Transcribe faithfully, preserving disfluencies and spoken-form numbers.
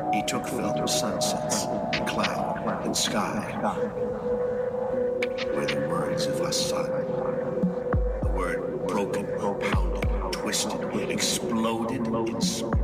He took film sunsets, cloud, and sky, where the words of a son, the word broken, pounded, twisted, exploded in smoke.